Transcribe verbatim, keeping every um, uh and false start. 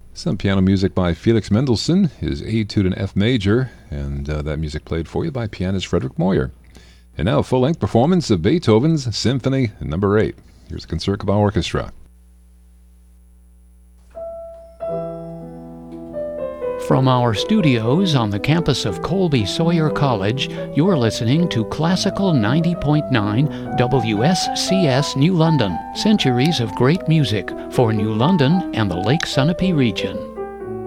Some piano music by Felix Mendelssohn, his Etude in F major, and uh, that music played for you by pianist Frederick Moyer. And now a full-length performance of Beethoven's Symphony Number eight. Here's the Concertgebouw Orchestra. From our studios on the campus of Colby Sawyer College, you're listening to Classical ninety point nine W S C S New London. Centuries of great music for New London and the Lake Sunapee region.